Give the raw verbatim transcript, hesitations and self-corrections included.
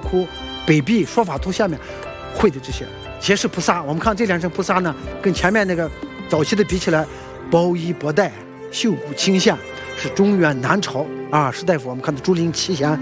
窟北壁说法图下面绘的这些结实菩萨。我们看这两尊菩萨呢，跟前面那个早期的比起来，包衣博带，袖骨清下，是中原南朝啊士大夫。我们看到竹林七贤